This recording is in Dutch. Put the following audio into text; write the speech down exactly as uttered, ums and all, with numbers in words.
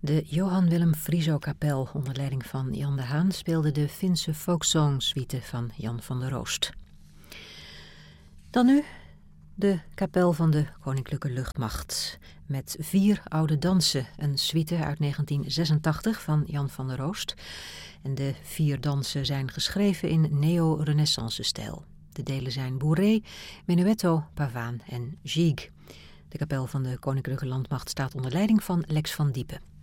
De Johan Willem Frieso Kapel onder leiding van Jan de Haan speelde de Finse folksong suite van Jan van der Roost. Dan nu de kapel van de Koninklijke Luchtmacht met vier oude dansen, een suite uit negentien zesentachtig van Jan van der Roost. En de vier dansen zijn geschreven in neo-renaissance-stijl. De delen zijn bourrée, menuetto, pavaan en gigue. De kapel van de Koninklijke Landmacht staat onder leiding van Lex van Diepen.